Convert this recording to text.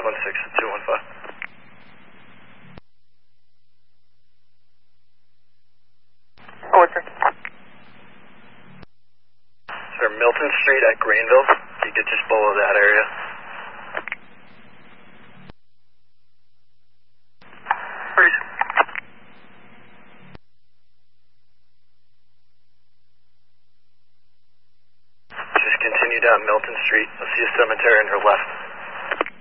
516-215. What's it? Sir, Milton Street at Greenville. You get just below that area. Please. Just continue down Milton Street. You'll see a cemetery on your left.